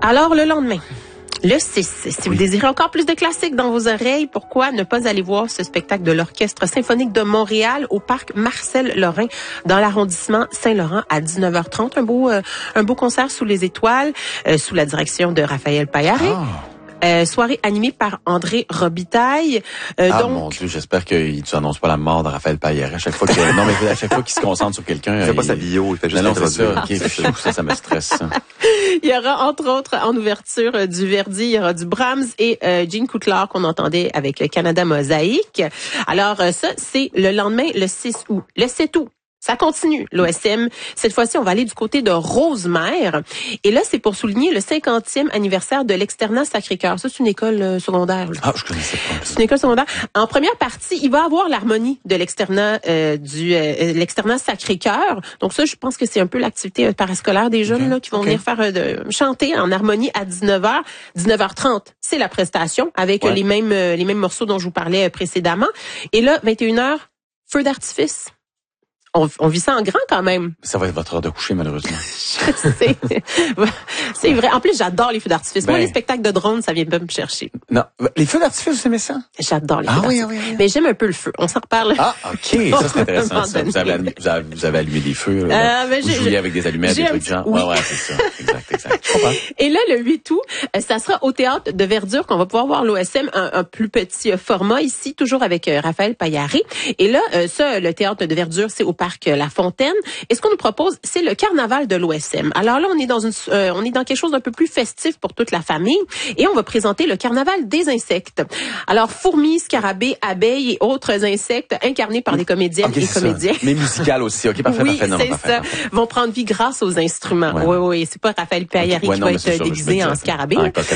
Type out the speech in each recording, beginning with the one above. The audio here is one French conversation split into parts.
Alors, le lendemain, le 6, si vous désirez encore plus de classiques dans vos oreilles, pourquoi ne pas aller voir ce spectacle de l'Orchestre symphonique de Montréal au parc Marcel-Lorrain dans l'arrondissement Saint-Laurent à 19h30. Un beau concert sous les étoiles, sous la direction de Raphaël Payaré. Soirée animée par André Robitaille. Donc, mon Dieu, j'espère qu'il ne annonce pas la mort de Raphaël Payaré. À chaque fois à chaque fois qu'il se concentre sur quelqu'un, il fait pas sa bio, il fait juste ça me stresse. Ça. Il y aura, entre autres, en ouverture du Verdi, il y aura du Brahms et Gene Kutler qu'on entendait avec le Canada Mosaïque. Alors, ça, c'est le lendemain, le 6 août. Le 7 août. Ça continue, l'OSM. Cette fois-ci, on va aller du côté de Rosemère. Et là, c'est pour souligner le 50e anniversaire de l'Externat Sacré-Cœur. Ça, c'est une école secondaire. Là. Ah, je connaissais pas. C'est une école secondaire. En première partie, il va avoir l'harmonie de l'Externat l'Externat Sacré-Cœur. Donc ça, je pense que c'est un peu l'activité parascolaire des jeunes là qui vont venir faire chanter en harmonie à 19h. 19h30, c'est la prestation avec les mêmes morceaux dont je vous parlais précédemment. Et là, 21h, feu d'artifice. On vit ça en grand quand même. Ça va être votre heure de coucher, malheureusement. C'est vrai. En plus, j'adore les feux d'artifice. Moi, les spectacles de drones, ça vient pas me chercher. Non. Les feux d'artifice, vous aimez ça? J'adore les feux d'artifice. Oui. Mais j'aime un peu le feu. On s'en reparle. Ah, OK. Ça, c'est intéressant. Ça. Vous avez allumé des feux. Vous jouiez avec des allumettes, des trucs genre. Oui. Ouais, c'est ça. Exact. Et là, le 8 août, ça sera au Théâtre de Verdure qu'on va pouvoir voir l'OSM, un plus petit format ici, toujours avec Raphaël Payaré. Et là, le Théâtre de Verdure, c'est au parc La Fontaine. Et ce qu'on nous propose, c'est le carnaval de l'OSM. Alors là, on est dans quelque chose d'un peu plus festif pour toute la famille. Et on va présenter le carnaval des insectes. Alors, fourmis, scarabées, abeilles et autres insectes incarnés par des comédiennes et comédiens. Mais musical aussi. OK, parfait, oui, parfait. C'est ça. Vont prendre vie grâce aux instruments. Oui. C'est pas Raphaël Payaré qui va être déguisé en scarabée.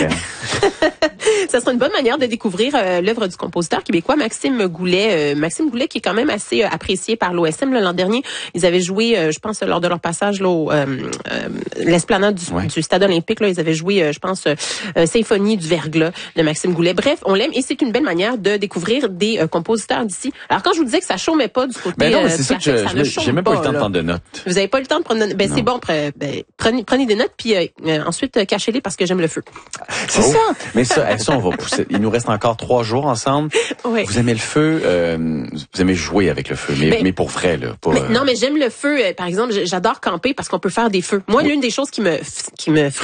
Ça sera une bonne manière de découvrir l'œuvre du compositeur québécois Maxime Goulet. Maxime Goulet qui est quand même assez apprécié par l'OSM. L'an dernier, ils avaient joué, je pense, lors de leur passage là, l'esplanade du Stade olympique. Là, ils avaient joué, je pense, Symphonie du Verglas de Maxime Goulet. Bref, on l'aime et c'est une belle manière de découvrir des compositeurs d'ici. Alors, quand je vous disais que ça chômait pas du côté c'est ça que j'ai même pas eu le temps de prendre de notes. Vous avez pas eu le temps de prendre de notes? C'est bon, prenez des notes puis ensuite cachez-les parce que j'aime le feu. C'est ça. Mais ça, on va pousser. Il nous reste encore 3 jours ensemble. Oui. Vous aimez le feu, vous aimez jouer avec le feu, mais pour vrai, là. Non, mais j'aime le feu. Par exemple, j'adore camper parce qu'on peut faire des feux. Moi, l'une des choses qui me